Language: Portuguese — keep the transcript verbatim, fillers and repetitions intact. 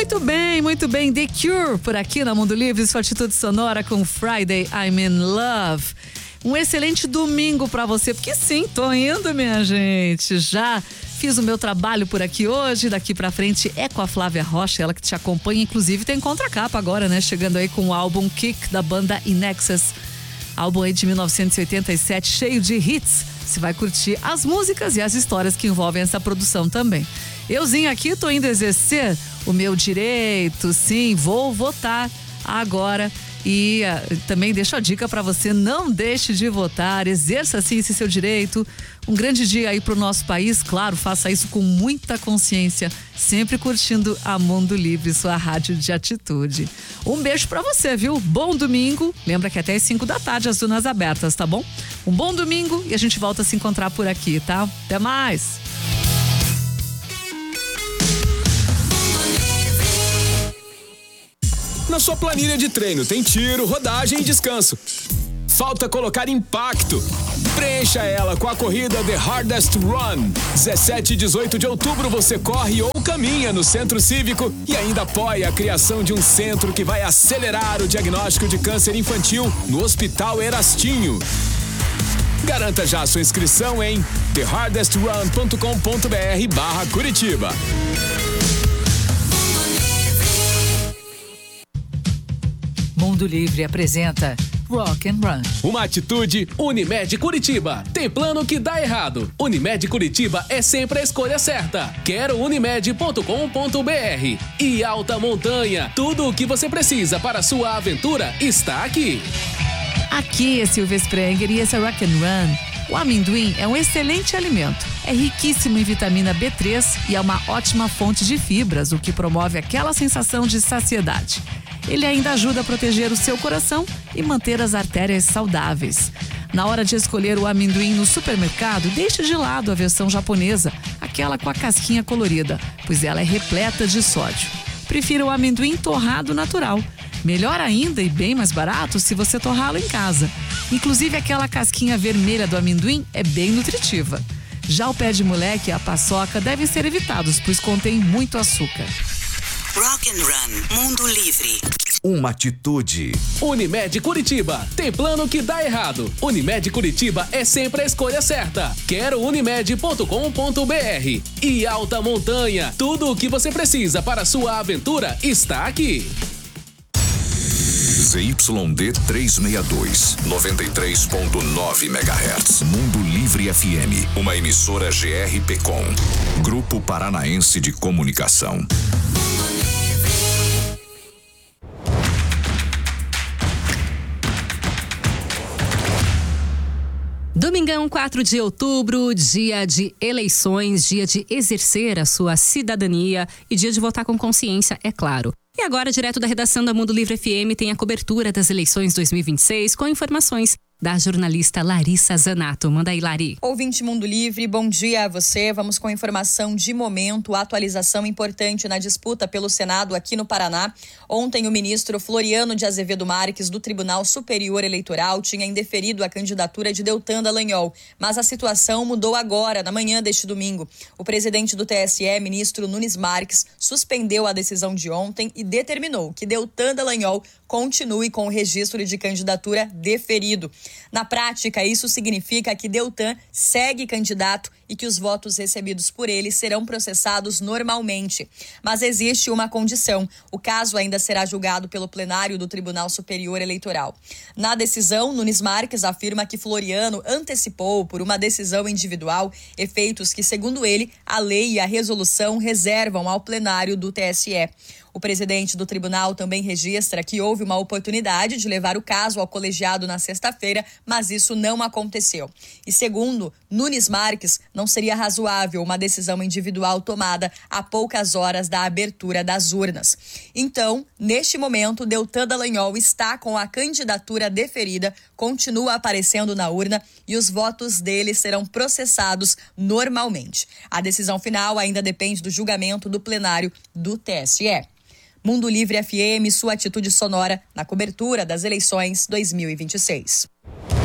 Muito bem, muito bem. The Cure por aqui na Mundo Livre, sua atitude sonora com Friday I'm in Love. Um excelente domingo pra você, porque sim, tô indo, minha gente. Já fiz o meu trabalho por aqui hoje, daqui pra frente é com a Flávia Rocha, ela que te acompanha, inclusive tem contracapa agora, né? Chegando aí com o álbum Kick da banda In Excess. Álbum aí de mil novecentos e oitenta e sete, cheio de hits. Você vai curtir as músicas e as histórias que envolvem essa produção também. Euzinho aqui, tô indo exercer o meu direito, sim, vou votar agora. E uh, também deixo a dica para você, não deixe de votar, exerça sim esse seu direito. Um grande dia aí pro nosso país, claro, faça isso com muita consciência, sempre curtindo a Mundo Livre, sua rádio de atitude. Um beijo para você, viu? Bom domingo, lembra que até às cinco da tarde as urnas abertas, tá bom? Um bom domingo e a gente volta a se encontrar por aqui, tá? Até mais! Na sua planilha de treino tem tiro, rodagem e descanso. Falta colocar impacto. Preencha ela com a corrida The Hardest Run. dezessete e dezoito de outubro você corre ou caminha no Centro Cívico e ainda apoia a criação de um centro que vai acelerar o diagnóstico de câncer infantil no Hospital Erastinho. Garanta já a sua inscrição em the hardest run ponto com ponto b r barra Curitiba. Mundo Livre apresenta Rock and Run. Uma atitude Unimed Curitiba. Tem plano que dá errado. Unimed Curitiba é sempre a escolha certa. Quero unimed ponto com ponto b r. E Alta Montanha. Tudo o que você precisa para a sua aventura está aqui. Aqui é Silvia Sprenger e esse é Rock and Run. O amendoim é um excelente alimento. É riquíssimo em vitamina B três e é uma ótima fonte de fibras, o que promove aquela sensação de saciedade. Ele ainda ajuda a proteger o seu coração e manter as artérias saudáveis. Na hora de escolher o amendoim no supermercado, deixe de lado a versão japonesa, aquela com a casquinha colorida, pois ela é repleta de sódio. Prefira o amendoim torrado natural. Melhor ainda e bem mais barato se você torrá-lo em casa. Inclusive aquela casquinha vermelha do amendoim é bem nutritiva. Já o pé de moleque e a paçoca devem ser evitados, pois contém muito açúcar. Rock and Run, Mundo Livre. Uma atitude. Unimed Curitiba. Tem plano que dá errado. Unimed Curitiba é sempre a escolha certa. Quero unimed ponto com ponto b r. E Alta Montanha. Tudo o que você precisa para a sua aventura está aqui. Z Y D trezentos e sessenta e dois, noventa e três ponto nove megahertz. Mundo Livre F M, uma emissora G R P com. Grupo Paranaense de Comunicação. Domingão, quatro de outubro, dia de eleições, dia de exercer a sua cidadania e dia de votar com consciência, é claro. E agora, direto da redação da Mundo Livre F M, tem a cobertura das eleições dois mil e vinte e seis com informações da jornalista Larissa Zanato. Manda aí, Lari. Ouvinte Mundo Livre, bom dia a você. Vamos com informação de momento, atualização importante na disputa pelo Senado aqui no Paraná. Ontem, o ministro Floriano de Azevedo Marques, do Tribunal Superior Eleitoral, tinha indeferido a candidatura de Deltan Dallagnol. Mas a situação mudou agora, na manhã deste domingo. O presidente do T S E, ministro Nunes Marques, suspendeu a decisão de ontem e determinou que Deltan Dallagnol continue com o registro de candidatura deferido. Na prática, isso significa que Deltan segue candidato e que os votos recebidos por ele serão processados normalmente. Mas existe uma condição: o caso ainda será julgado pelo plenário do Tribunal Superior Eleitoral. Na decisão, Nunes Marques afirma que Floriano antecipou, por uma decisão individual, efeitos que, segundo ele, a lei e a resolução reservam ao plenário do T S E. O presidente do tribunal também registra que houve uma oportunidade de levar o caso ao colegiado na sexta-feira, mas isso não aconteceu. E segundo Nunes Marques, não seria razoável uma decisão individual tomada a poucas horas da abertura das urnas. Então, neste momento, Deltan Dallagnol está com a candidatura deferida, continua aparecendo na urna e os votos dele serão processados normalmente. A decisão final ainda depende do julgamento do plenário do T S E. Mundo Livre F M, sua atitude sonora na cobertura das eleições dois mil e vinte e seis.